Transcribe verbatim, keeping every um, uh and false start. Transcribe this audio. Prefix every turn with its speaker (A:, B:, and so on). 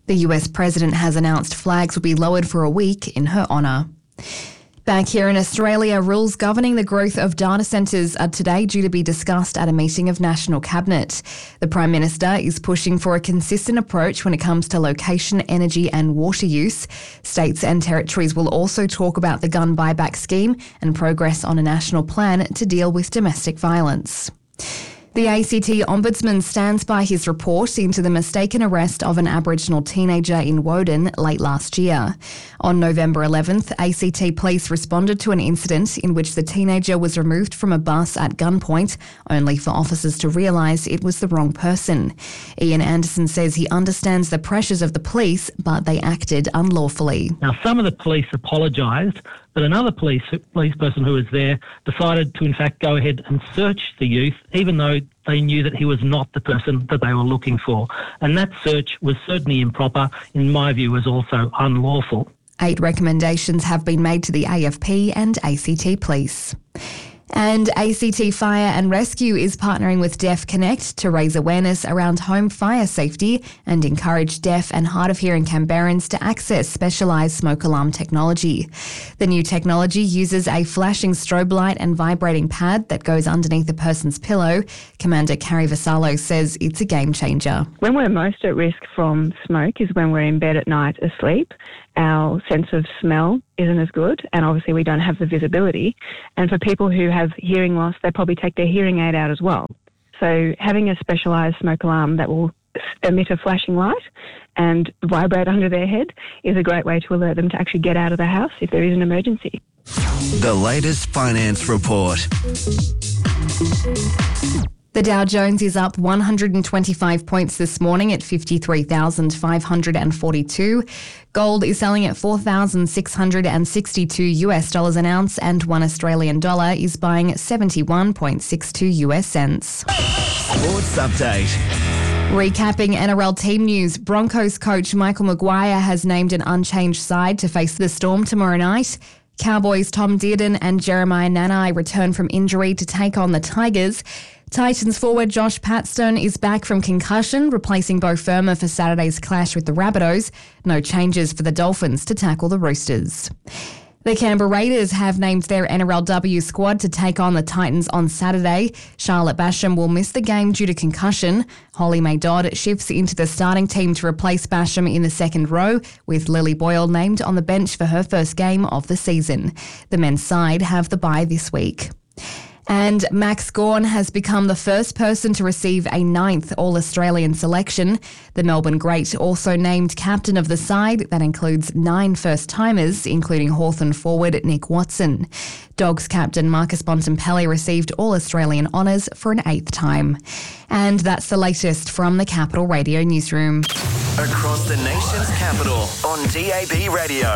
A: The U S president has announced flags will be lowered for a week in her honour. Back here in Australia, rules governing the growth of data centres are today due to be discussed at a meeting of National Cabinet. The Prime Minister is pushing for a consistent approach when it comes to location, energy and water use. States and territories will also talk about the gun buyback scheme and progress on a national plan to deal with domestic violence. The A C T Ombudsman stands by his report into the mistaken arrest of an Aboriginal teenager in Woden late last year. On November eleventh, A C T police responded to an incident in which the teenager was removed from a bus at gunpoint, only for officers to realise it was the wrong person. Ian Anderson says he understands the pressures of the police, but they acted unlawfully.
B: Now, some of the police apologised, but another police police person who was there decided to, in fact, go ahead and search the youth, even though they knew that he was not the person that they were looking for. And that search was certainly improper, in my view, was also unlawful.
A: Eight recommendations have been made to the A F P and A C T Police. And A C T Fire and Rescue is partnering with Deaf Connect to raise awareness around home fire safety and encourage deaf and hard of hearing Canberrans to access specialised smoke alarm technology. The new technology uses a flashing strobe light and vibrating pad that goes underneath a person's pillow. Commander Carrie Vassallo says it's a game changer.
C: When we're most at risk from smoke is when we're in bed at night asleep. Our sense of smell isn't as good, and obviously we don't have the visibility. And for people who have hearing loss, they probably take their hearing aid out as well. So having a specialised smoke alarm that will emit a flashing light and vibrate under their head is a great way to alert them to actually get out of the house if there is an emergency.
D: The latest finance report.
A: The Dow Jones is up one hundred twenty-five points this morning at fifty-three thousand five hundred forty-two. Gold is selling at four thousand six hundred sixty-two US dollars an ounce, and one Australian dollar is buying seventy-one point six two US cents.
D: Sports update.
A: Recapping N R L team news, Broncos coach Michael Maguire has named an unchanged side to face the Storm tomorrow night. Cowboys' Tom Dearden and Jeremiah Nanai return from injury to take on the Tigers. Titans forward Josh Patstone is back from concussion, replacing Beau Fermor for Saturday's clash with the Rabbitohs. No changes for the Dolphins to tackle the Roosters. The Canberra Raiders have named their N R L W squad to take on the Titans on Saturday. Charlotte Basham will miss the game due to concussion. Holly May Dodd shifts into the starting team to replace Basham in the second row, with Lily Boyle named on the bench for her first game of the season. The men's side have the bye this week. And Max Gawn has become the first person to receive a ninth All-Australian selection. The Melbourne great also named captain of the side. That includes nine first-timers, including Hawthorn forward Nick Watson. Dogs captain Marcus Bontempelli received All-Australian honours for an eighth time. And that's the latest from the Capital Radio newsroom.
D: Across the nation's capital on D A B Radio.